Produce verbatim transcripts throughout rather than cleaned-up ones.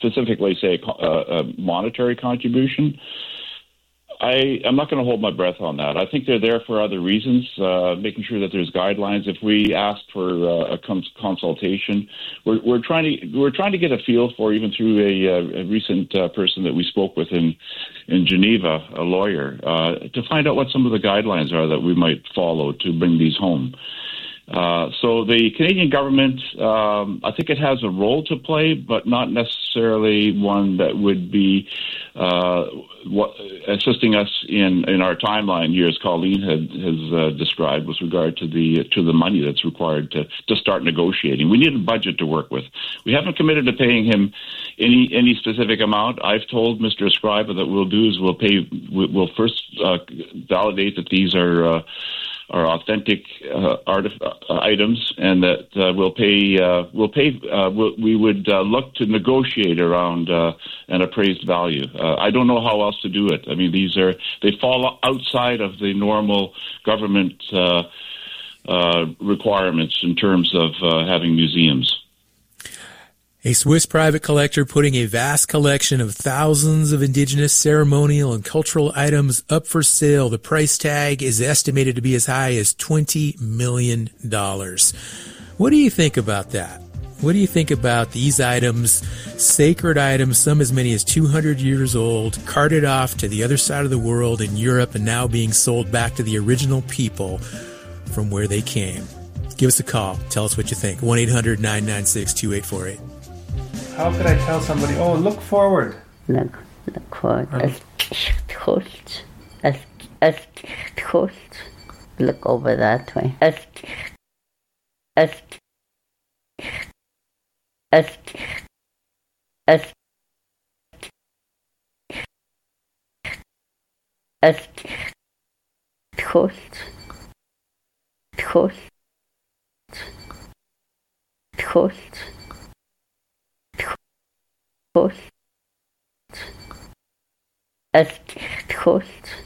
specifically say a, a monetary contribution, I, I'm not going to hold my breath on that. I think they're there for other reasons, uh, making sure that there's guidelines. If we ask for uh, a cons- consultation, we're, we're trying to we're trying to get a feel for, even through a, a recent uh, person that we spoke with in in Geneva, a lawyer, uh, to find out what some of the guidelines are that we might follow to bring these home. Uh, so the Canadian government, um, I think it has a role to play, but not necessarily one that would be uh, what, assisting us in, in our timeline here, as Colleen had, has uh, described, with regard to the to the money that's required to, to start negotiating. We need a budget to work with. We haven't committed to paying him any any specific amount. I've told Mister Escriva that we'll do is we'll pay. We'll first uh, validate that these are. Uh, are authentic uh, artif- uh, items, and that uh, we'll pay. Uh, we'll pay. Uh, we'll, we would uh, look to negotiate around uh, an appraised value. Uh, I don't know how else to do it. I mean, these are they fall outside of the normal government uh, uh, requirements in terms of uh, having museums. A Swiss private collector putting a vast collection of thousands of indigenous ceremonial and cultural items up for sale. The price tag is estimated to be as high as twenty million dollars. What do you think about that? What do you think about these items, sacred items, some as many as two hundred years old, carted off to the other side of the world in Europe and now being sold back to the original people from where they came? Give us a call. Tell us what you think. one eight hundred nine nine six two eight four eight. How could I tell somebody, oh, look forward? Look, look forward. Est, est, est, look over that way. Est, est, est, est, est, trust, trust, trust. Trust. Est. Trust.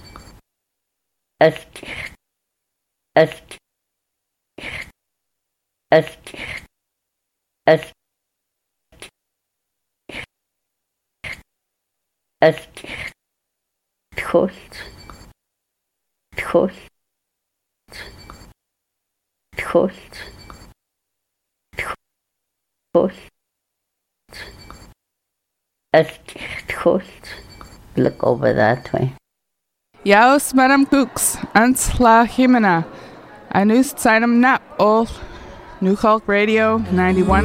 Est. Est. Est. Est. Est. Trust. Trust. Trust. Trust. Trust. Look over that way. Yaos Madam Cooks, Ans La Jimena, Anus Sinam Nap, Ol, New Hulk Radio, ninety-one.